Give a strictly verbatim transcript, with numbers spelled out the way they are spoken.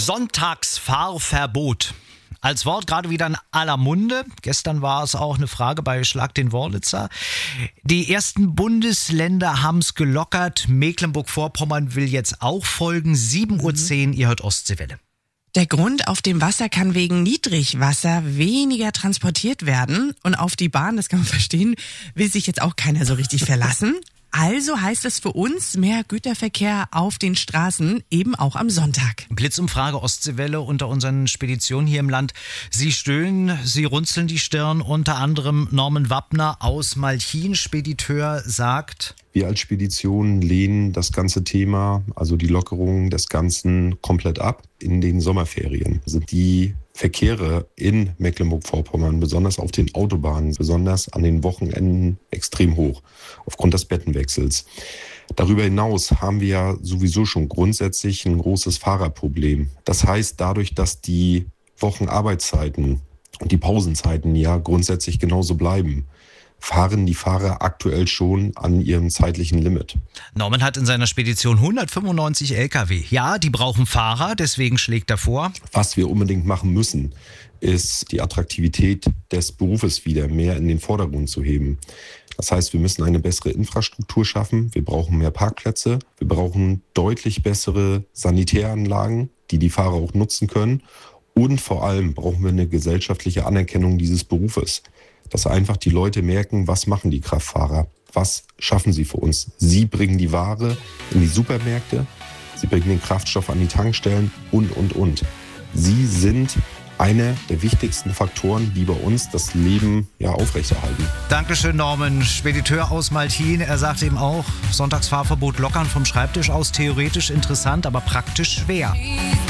Sonntagsfahrverbot. Als Wort gerade wieder in aller Munde. Gestern war es auch eine Frage bei Schlag den Wörlitzer. Die ersten Bundesländer haben es gelockert. Mecklenburg-Vorpommern will jetzt auch folgen. sieben Uhr zehn, ihr hört Ostseewelle. Der Grund, auf dem Wasser kann wegen Niedrigwasser weniger transportiert werden. Und auf die Bahn, das kann man verstehen, will sich jetzt auch keiner so richtig verlassen. Also heißt es für uns mehr Güterverkehr auf den Straßen, eben auch am Sonntag. Blitzumfrage Ostseewelle unter unseren Speditionen hier im Land. Sie stöhnen, Sie runzeln die Stirn. Unter anderem Norman Wappner aus Malchin, Spediteur, sagt: Wir als Spedition lehnen das ganze Thema, also die Lockerung des Ganzen, komplett ab. In den Sommerferien sind die Verkehre in Mecklenburg-Vorpommern, besonders auf den Autobahnen, besonders an den Wochenenden extrem hoch, aufgrund des Bettenwechsels. Darüber hinaus haben wir ja sowieso schon grundsätzlich ein großes Fahrerproblem. Das heißt, dadurch, dass die Wochenarbeitszeiten und die Pausenzeiten ja grundsätzlich genauso bleiben, fahren die Fahrer aktuell schon an ihrem zeitlichen Limit. Norman hat in seiner Spedition hundertfünfundneunzig L K W. Ja, die brauchen Fahrer, deswegen schlägt er vor: Was wir unbedingt machen müssen, ist die Attraktivität des Berufes wieder mehr in den Vordergrund zu heben. Das heißt, wir müssen eine bessere Infrastruktur schaffen, wir brauchen mehr Parkplätze, wir brauchen deutlich bessere Sanitäranlagen, die die Fahrer auch nutzen können. Und vor allem brauchen wir eine gesellschaftliche Anerkennung dieses Berufes. Dass einfach die Leute merken, was machen die Kraftfahrer, was schaffen sie für uns. Sie bringen die Ware in die Supermärkte, sie bringen den Kraftstoff an die Tankstellen und, und, und. Sie sind einer der wichtigsten Faktoren, die bei uns das Leben ja aufrechterhalten. Dankeschön, Norman. Spediteur aus Malchin. Er sagt eben auch, Sonntagsfahrverbot lockern vom Schreibtisch aus, theoretisch interessant, aber praktisch schwer.